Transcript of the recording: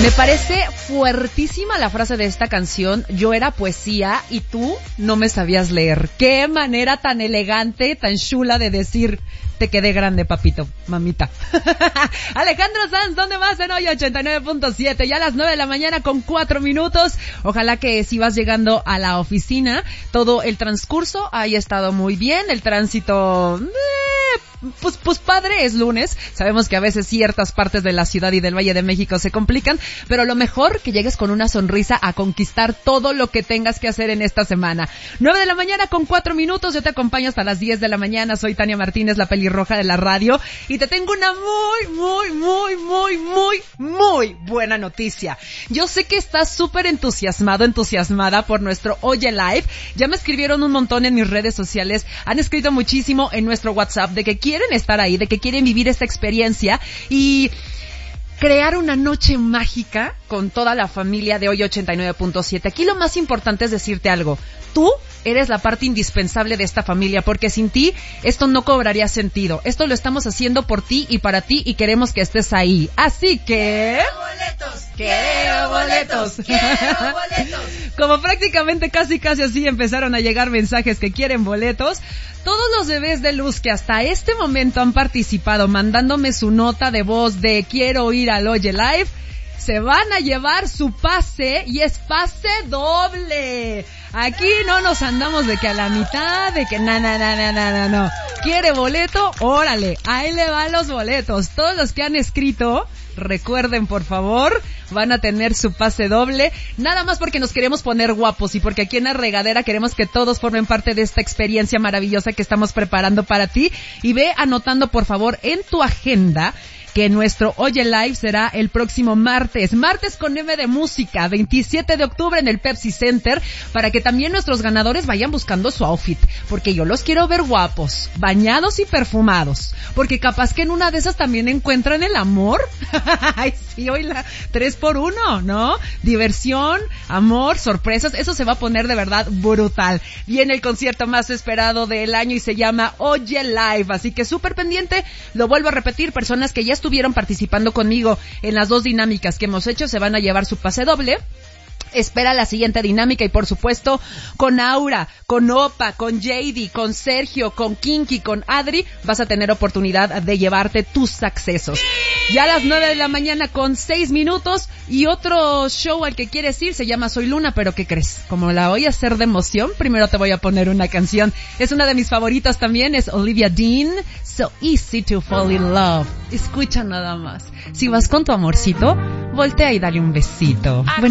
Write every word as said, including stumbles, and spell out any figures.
Me parece fuertísima la frase de esta canción. Yo era poesía y tú no me sabías leer. Qué manera tan elegante, tan chula de decir, te quedé grande, papito, mamita. Alejandro Sanz, ¿dónde vas? En hoy ochenta y nueve punto siete, ya a las nueve de la mañana con cuatro minutos. Ojalá que si vas llegando a la oficina, todo el transcurso haya estado muy bien. El tránsito... Eh, Pues, pues padre, es lunes. Sabemos que a veces ciertas partes de la ciudad y del Valle de México se complican, pero lo mejor que llegues con una sonrisa a conquistar todo lo que tengas que hacer en esta semana. nueve de la mañana con cuatro minutos, yo te acompaño hasta las diez de la mañana. Soy Tania Martínez, la pelirroja de la radio, y te tengo una muy, muy, muy, muy, muy, muy buena noticia. Yo sé que estás súper entusiasmado, entusiasmada por nuestro Oye Live. Ya me escribieron un montón en mis redes sociales, han escrito muchísimo en nuestro WhatsApp de que quieren estar ahí, de que quieren vivir esta experiencia y crear una noche mágica con toda la familia de Hoy ochenta y nueve punto siete. Aquí lo más importante es decirte algo. Tú eres la parte indispensable de esta familia, porque sin ti esto no cobraría sentido. Esto lo estamos haciendo por ti y para ti y queremos que estés ahí. Así que... ¡Quiero boletos! ¡Quiero boletos! ¡Quiero boletos! Como prácticamente casi casi así empezaron a llegar mensajes que quieren boletos, todos los bebés de luz que hasta este momento han participado mandándome su nota de voz de quiero ir al Oye Live, se van a llevar su pase, y es pase doble. Aquí no nos andamos de que a la mitad, de que na, na, na, na, na, na, no. ¿Quiere boleto? Órale, ahí le van los boletos. Todos los que han escrito, recuerden por favor, van a tener su pase doble, nada más porque nos queremos poner guapos y porque aquí en La Regadera queremos que todos formen parte de esta experiencia maravillosa que estamos preparando para ti. Y ve anotando por favor en tu agenda que nuestro Oye Live será el próximo martes, martes con M de música, veintisiete de octubre en el Pepsi Center, para que también nuestros ganadores vayan buscando su outfit, porque yo los quiero ver guapos, bañados y perfumados, porque capaz que en una de esas también encuentran el amor. Ay, sí, hoy la tres por uno, ¿no? Diversión, amor, sorpresas, eso se va a poner de verdad brutal. Viene el concierto más esperado del año y se llama Oye Live, así que súper pendiente. Lo vuelvo a repetir, personas que ya estuvieron participando conmigo en las dos dinámicas que hemos hecho se van a llevar su pase doble. Espera la siguiente dinámica y por supuesto con Aura, con Opa, con J D, con Sergio, con Kinky, con Adri vas a tener oportunidad de llevarte tus accesos. Ya a las nueve de la mañana con seis minutos y otro show al que quieres ir se llama Soy Luna, pero ¿qué crees? Como la voy a hacer de emoción, primero te voy a poner una canción. Es una de mis favoritas también, es Olivia Dean, So Easy to Fall in Love. Escucha nada más. Si vas con tu amorcito, voltea y dale un besito.